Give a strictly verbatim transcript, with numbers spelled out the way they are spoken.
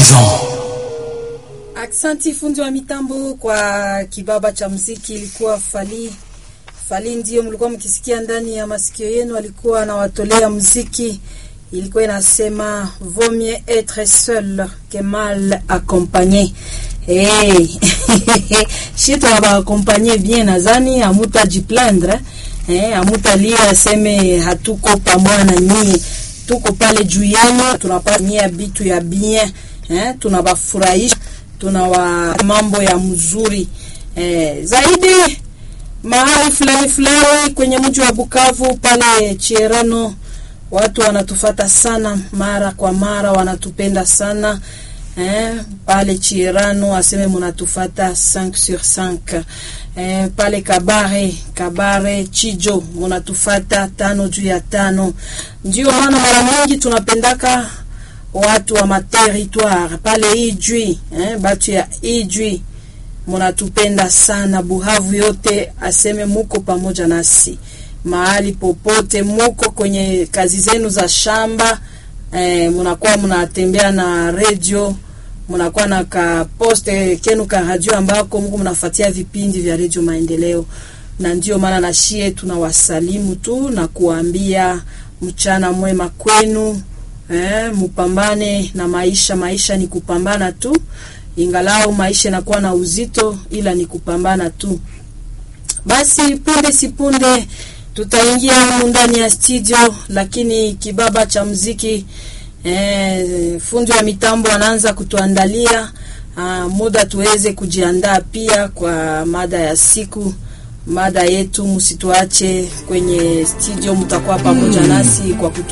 maison. Aksanti fundi wa mitambo kwa kibaba cha muziki ilikuwa Fally. Fally ndio mlikuwa mkisikia ndani ya masikio yenu, alikuwa anawatolea muziki. Ilikuwa inasema vaut mieux être seul que mal accompagné. Eh. Shito aba accompagner bien nazani amuta jiplaindre. Eh, amuta lia aseme hatuko pamoja na nyie. Tuko pale juu yenu, tunapania bitu ya bien. Eh, tunabafurahisha, tunawa mambo ya mzuri. Eh, zaidi mahali fulani fulani kwenye mji wa Bukavu pale Chirano, watu wanatufata sana, mara kwa mara wanatupenda sana. Eh, pale Chirano aseme mnatufata cinq sur cinq. Eh, pale Kabare, Kabare Chijo mnatufata tano juu ya tano. Ndio maana mara nyingi tunapendaka watu wa materitoire pale Ijwi, eh, batu ya Ijwi mnatupenda sana. Buhavu yote aseme muko pamoja nasi mahali popote muko kwenye kazi zenu za shamba, eh, mnakuwa mnatembea na radio, mnakuwa na ka poste kenu ka radio ambako mko mnafuatia vipindi vya Radio Maendeleo. Na ndio maana na shie tunawasalimu tu na kuambia mchana mwema kwenu. Eh, mupambane na maisha, maisha ni kupambana tu. Ingalao maisha yanakuwa na uzito, ila ni kupambana tu. Basi punde si punde tutaingia ndani ya studio, lakini kibaba cha muziki eh, fundi wa mitambo anaanza kutuandalia uh, muda tuweze kujiandaa pia kwa mada ya siku. Mada yetu msituache kwenye studio, mtakuwa pamoja nasi kwa kutu